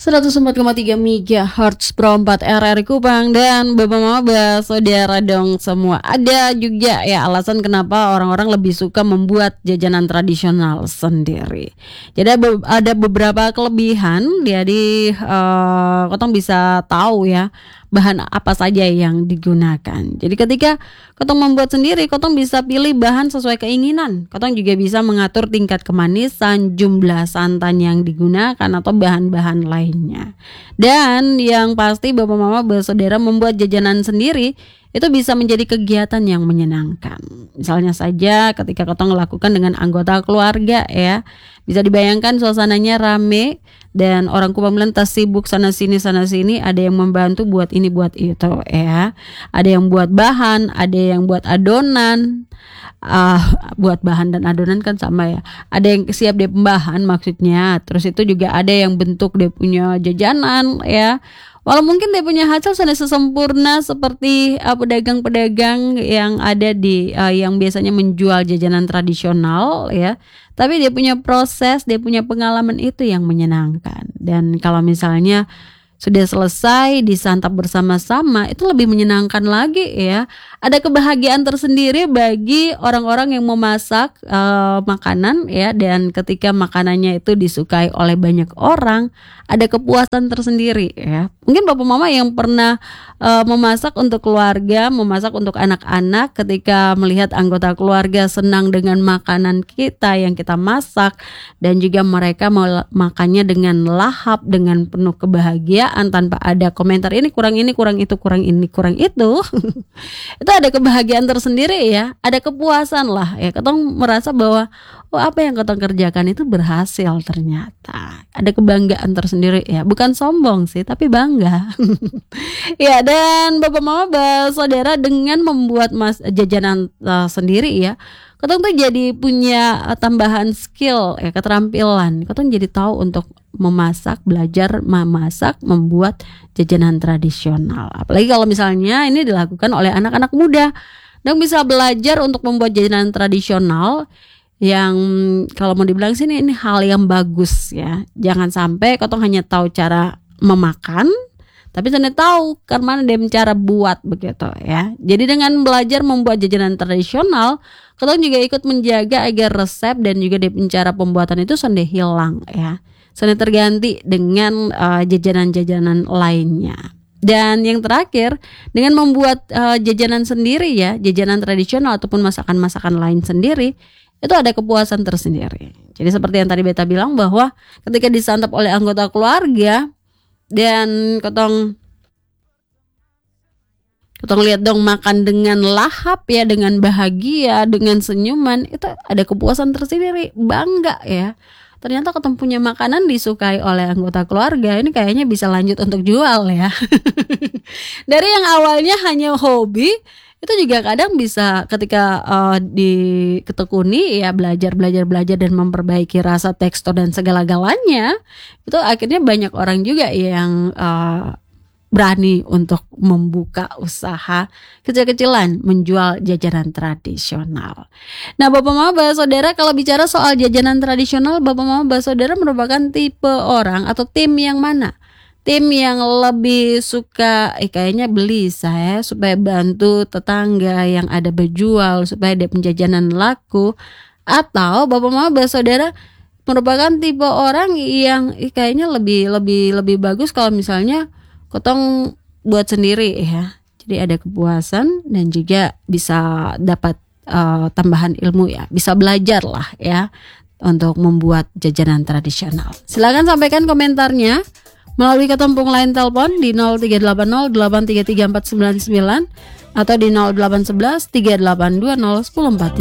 104,3 MHz Pro 4 RRI Kupang. Dan bapak-bapak, saudara dong semua, ada juga ya alasan kenapa orang-orang lebih suka membuat jajanan tradisional sendiri. Jadi ada beberapa kelebihan. Jadi kotong bisa tahu ya bahan apa saja yang digunakan. Jadi ketika kotong membuat sendiri, kotong bisa pilih bahan sesuai keinginan. Kotong juga bisa mengatur tingkat kemanisan, jumlah santan yang digunakan, atau bahan-bahan lainnya. Dan yang pasti bapak mama bersaudara, membuat jajanan sendiri itu bisa menjadi kegiatan yang menyenangkan. Misalnya saja ketika kotong melakukan dengan anggota keluarga ya, bisa dibayangkan suasananya rame dan orang Kupang melintas sibuk sana sini, ada yang membantu buat ini buat itu ya. Ada yang buat bahan, ada yang buat adonan. Buat bahan dan adonan kan sama ya. Ada yang siap dia pembahan maksudnya. Terus itu juga ada yang bentuk dia punya jajanan ya. Walau mungkin dia punya hasil sudah sesempurna seperti pedagang-pedagang yang ada di yang biasanya menjual jajanan tradisional ya, tapi dia punya proses, dia punya pengalaman itu yang menyenangkan. Dan kalau misalnya sudah selesai disantap bersama-sama, itu lebih menyenangkan lagi ya. Ada kebahagiaan tersendiri bagi orang-orang yang memasak makanan ya, dan ketika makanannya itu disukai oleh banyak orang, ada kepuasan tersendiri ya. Mungkin bapak mama yang pernah memasak untuk keluarga, memasak untuk anak-anak, ketika melihat anggota keluarga senang dengan makanan kita yang kita masak, dan juga mereka makannya dengan lahap, dengan penuh kebahagiaan tanpa ada komentar ini kurang itu, itu ada kebahagiaan tersendiri ya, ada kepuasan lah ya. Ketong merasa bahwa apa yang ketong kerjakan itu berhasil ternyata. Ada kebanggaan tersendiri ya, bukan sombong sih tapi bangga. Ya, dan bapak mama saudara, dengan membuat jajanan sendiri ya, ketong tuh jadi punya tambahan skill ya, keterampilan. Ketong jadi tahu untuk memasak, belajar memasak, membuat jajanan tradisional. Apalagi kalau misalnya ini dilakukan oleh anak-anak muda, dan bisa belajar untuk membuat jajanan tradisional yang kalau mau dibilang sini ini hal yang bagus ya. Jangan sampai kotong hanya tahu cara memakan, tapi saya tahu karena dia cara buat begitu ya. Jadi dengan belajar membuat jajanan tradisional, kotong juga ikut menjaga agar resep dan juga cara pembuatan itu sudah hilang ya, sudah terganti dengan jajanan-jajanan lainnya. Dan yang terakhir, dengan membuat jajanan sendiri ya, jajanan tradisional ataupun masakan-masakan lain sendiri, itu ada kepuasan tersendiri. Jadi seperti yang tadi beta bilang, bahwa ketika disantap oleh anggota keluarga dan kotong lihat dong makan dengan lahap ya, dengan bahagia, dengan senyuman, itu ada kepuasan tersendiri, bangga ya. Ternyata ketemu punya makanan disukai oleh anggota keluarga, ini kayaknya bisa lanjut untuk jual ya. Dari yang awalnya hanya hobi, itu juga kadang bisa ketika diketekuni ya, belajar dan memperbaiki rasa, tekstur dan segala-galanya, itu akhirnya banyak orang juga yang berani untuk membuka usaha kecil-kecilan menjual jajanan tradisional. Nah, bapak mama saudara, kalau bicara soal jajanan tradisional, bapak mama saudara merupakan tipe orang atau tim yang mana? Tim yang lebih suka kayaknya beli saya supaya bantu tetangga yang ada berjual supaya dia penjajanan laku, atau bapak mama saudara merupakan tipe orang yang kayaknya lebih bagus kalau misalnya kotong buat sendiri ya. Jadi ada kepuasan dan juga bisa dapat tambahan ilmu ya, bisa belajar lah ya untuk membuat jajanan tradisional. Silakan sampaikan komentarnya melalui ketempung line telepon di 0380833499 atau di 0811 3820143.